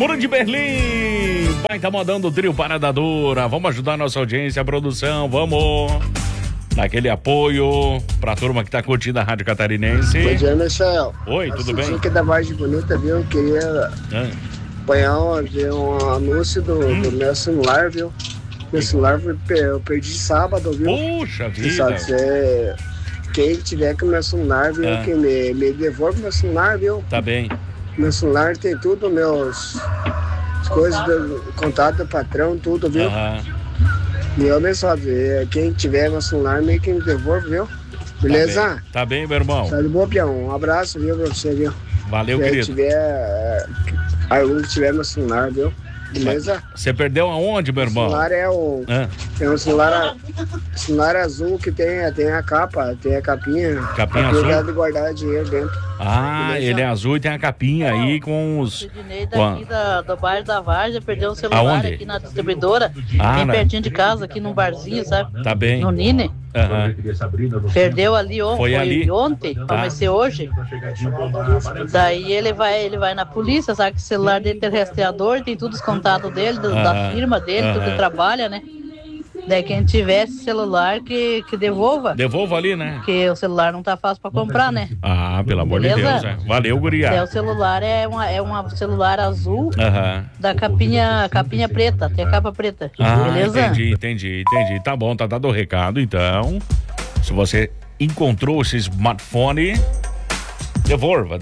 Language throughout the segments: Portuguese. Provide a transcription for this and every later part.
Muro de Berlim. Vai estar mandando o trio Parada Dura. Vamos ajudar a nossa audiência, a produção. Vamos. Naquele apoio pra turma que tá curtindo a Rádio Catarinense. Bom dia, Michel. Oi, tudo bem? Que é da Vargem Bonita, viu? Eu queria apanhar um anúncio do meu celular, viu? Meu celular eu perdi sábado, viu? Puxa vida. Só que quem tiver com meu celular, viu? Que me devolve meu celular, viu? Tá bem. Meu celular tem tudo, as coisas do contato do patrão, tudo, viu? E eu mesmo, quem tiver meu celular, meio que me devolve, viu? Beleza? Tá bem, meu irmão. Tá de boa, Pião. Um abraço, viu, pra você, viu? Valeu, querido. Se tiver algum que tiver meu celular, viu? Beleza? Você perdeu aonde, meu irmão? O celular é um celular azul que tem a capa, tem a capinha. Capinha azul? Dá de guardar dinheiro dentro. Beleza? Ele é azul e tem a capinha aí com os... Sidney daqui do bairro da Várzea perdeu o celular Aonde? aqui na distribuidora, bem pertinho de casa, aqui num barzinho, sabe? Tá bem. No Nine. Perdeu ali ontem. Foi ali? Ontem, vai ser hoje. Daí ele vai na polícia, sabe que o celular dele tem rastreador, tem tudo os contatos dele, da firma dele, tudo que trabalha, né? Daí quem tivesse celular que devolva. Devolva ali, né? Porque o celular não tá fácil pra comprar, né? Pelo amor de Deus, né? Valeu, guria. O celular é um celular azul da capinha preta, tem a capa preta. Beleza? Entendi. Tá bom, tá dado o recado, então. Se você encontrou esse smartphone, devolva.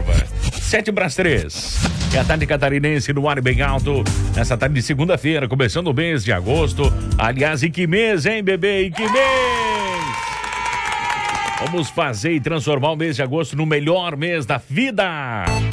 7:03. É a tarde catarinense no ar bem alto. Nessa tarde de segunda-feira, começando o mês de agosto. Aliás, e que mês, hein, bebê? E que mês! Vamos fazer e transformar o mês de agosto no melhor mês da vida.